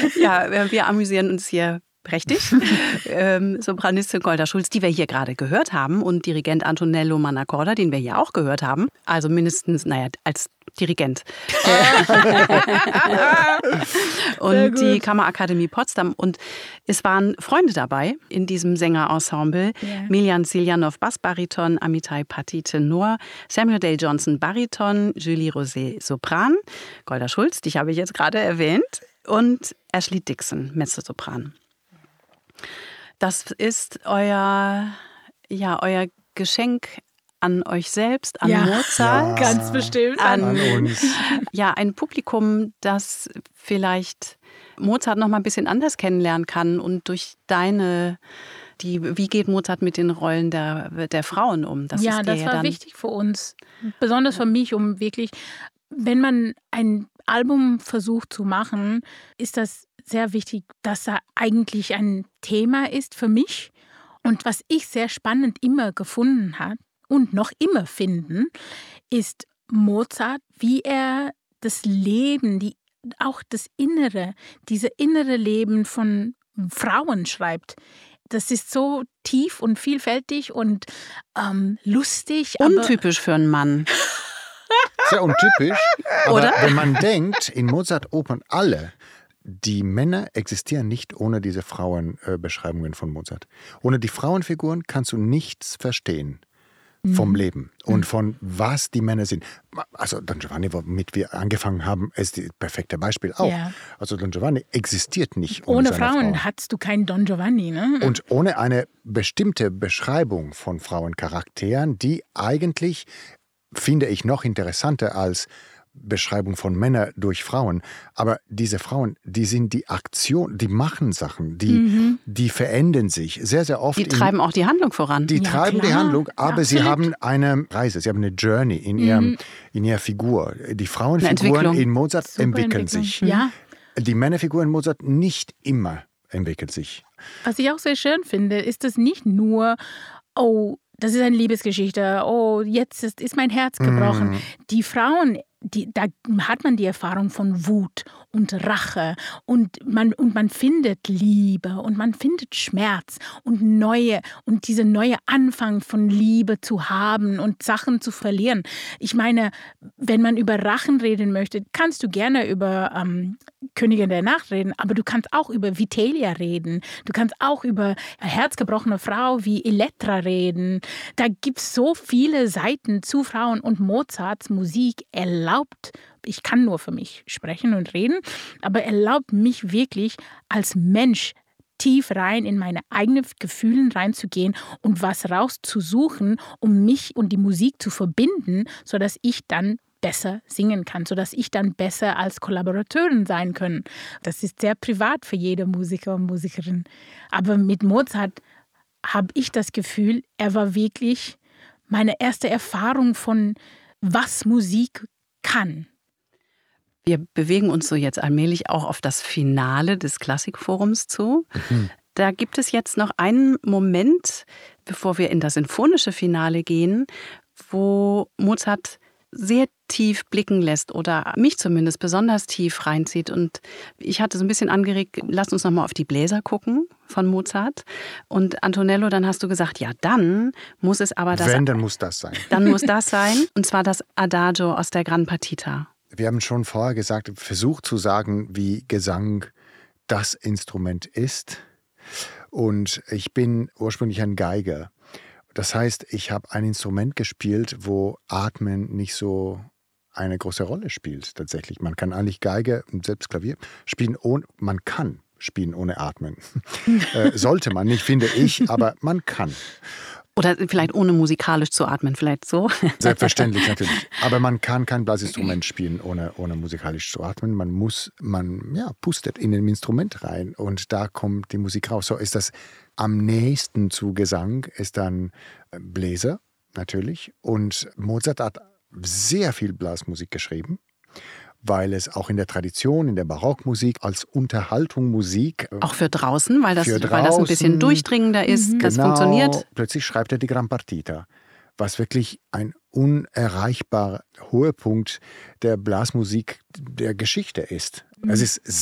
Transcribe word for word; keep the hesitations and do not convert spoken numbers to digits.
Ja, wir, wir amüsieren uns hier prächtig. ähm, Sopranistin Golda Schulz, die wir hier gerade gehört haben, und Dirigent Antonello Mannacorda, den wir hier auch gehört haben. Also mindestens, naja, als Dirigent. Und die Kammerakademie Potsdam. Und es waren Freunde dabei in diesem Sängerensemble. Yeah. Miljan Siljanov, Bassbariton, Amitai Patti, Tenor, Samuel Dale Johnson, Bariton, Julie Rosé, Sopran, Golda Schulz, dich habe ich jetzt gerade erwähnt, und Ashley Dixon, Mezzosopran. Das ist euer, ja, euer Geschenk an euch selbst, an ja, Mozart. Ja, ganz bestimmt. An, an uns. Ja, ein Publikum, das vielleicht Mozart noch mal ein bisschen anders kennenlernen kann und durch deine, die, wie geht Mozart mit den Rollen der, der Frauen um? Das ja, ist das ja war dann wichtig für uns. Besonders für mich, um wirklich, wenn man ein Album versucht zu machen, ist das sehr wichtig, dass da eigentlich ein Thema ist für mich. Und was ich sehr spannend immer gefunden habe und noch immer finden, ist Mozart, wie er das Leben, die, auch das Innere, diese innere Leben von Frauen schreibt. Das ist so tief und vielfältig und ähm, lustig. Untypisch für einen Mann. Sehr untypisch. Aber Oder? wenn man denkt, in Mozart-Opern alle, die Männer existieren nicht ohne diese Frauenbeschreibungen von Mozart. Ohne die Frauenfiguren kannst du nichts verstehen vom mhm. Leben und von was die Männer sind. Also Don Giovanni, womit wir angefangen haben, ist das perfekte Beispiel auch. Ja. Also Don Giovanni existiert nicht ohne, ohne seine Frauen. Frauen. Hattest du keinen Don Giovanni, ne? Und ohne eine bestimmte Beschreibung von Frauencharakteren, die eigentlich, finde ich, noch interessanter als Beschreibung von Männern durch Frauen. Aber diese Frauen, die sind die Aktion, die machen Sachen, die, mhm. die verändern sich sehr, sehr oft. Die treiben in, auch die Handlung voran. Die ja, treiben klar. die Handlung, aber Ja, sie haben eine Reise, sie haben eine Journey in, ihrem, mhm. in ihrer Figur. Die Frauenfiguren in Mozart Super entwickeln sich. Ja. Die Männerfiguren in Mozart nicht immer entwickeln sich. Was ich auch sehr schön finde, ist es nicht nur, oh, das ist eine Liebesgeschichte, oh, jetzt ist, ist mein Herz gebrochen. Mm. Die Frauen, die, da hat man die Erfahrung von Wut und Rache und man, und man findet Liebe und man findet Schmerz und neue und diese neue Anfang von Liebe zu haben und Sachen zu verlieren. Ich meine, wenn man über Rachen reden möchte, kannst du gerne über ähm, Königin der Nacht reden, aber du kannst auch über Vitellia reden. Du kannst auch über eine herzgebrochene Frau wie Elektra reden. Da gibt es so viele Seiten zu Frauen und Mozarts Musik erlaubt, ich kann nur für mich sprechen und reden, aber erlaubt mich wirklich als Mensch tief rein in meine eigenen Gefühle reinzugehen und was rauszusuchen, um mich und die Musik zu verbinden, sodass ich dann besser singen kann, sodass ich dann besser als Kollaborateurin sein kann. Das ist sehr privat für jede Musiker und Musikerin. Aber mit Mozart habe ich das Gefühl, er war wirklich meine erste Erfahrung von, was Musik kann. Wir bewegen uns so jetzt allmählich auch auf das Finale des Klassikforums zu. Mhm. Da gibt es jetzt noch einen Moment, bevor wir in das sinfonische Finale gehen, wo Mozart sehr tief blicken lässt oder mich zumindest besonders tief reinzieht. Und ich hatte so ein bisschen angeregt, lasst uns nochmal auf die Bläser gucken von Mozart. Und Antonello, dann hast du gesagt, ja, dann muss es aber das... Wenn, dann muss das sein. Dann muss das sein, und zwar das Adagio aus der Gran Partita. Wir haben schon vorher gesagt, versucht zu sagen, wie Gesang das Instrument ist. Und ich bin ursprünglich ein Geiger. Das heißt, ich habe ein Instrument gespielt, wo Atmen nicht so eine große Rolle spielt tatsächlich. Man kann eigentlich Geige und selbst Klavier spielen, ohne, man kann spielen ohne Atmen. äh, sollte man nicht, finde ich, aber man kann. Oder vielleicht ohne musikalisch zu atmen, vielleicht so. Selbstverständlich, natürlich. Aber man kann kein Blasinstrument spielen, ohne, ohne musikalisch zu atmen. Man muss, man ja, pustet in ein Instrument rein und da kommt die Musik raus. So ist das am nächsten zu Gesang, ist dann Bläser, natürlich. Und Mozart hat sehr viel Blasmusik geschrieben, weil es auch in der Tradition, in der Barockmusik als Unterhaltungsmusik... Auch für draußen, weil das, draußen, weil das ein bisschen durchdringender ist, mhm. das genau, funktioniert. Plötzlich schreibt er die Gran Partita, was wirklich ein unerreichbarer Höhepunkt der Blasmusik der Geschichte ist. Mhm. Es ist